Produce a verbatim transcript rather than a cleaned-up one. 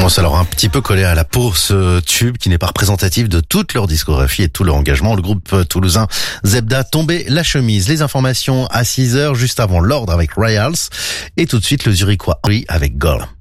Bon, ça leur a un petit peu collé à la peau, ce tube qui n'est pas représentatif de toute leur discographie et de tout leur engagement. Le groupe toulousain Zebda tombait la chemise. Les informations à six heures, juste avant l'ordre avec Royals. Et tout de suite, le Zurichois avec Goal.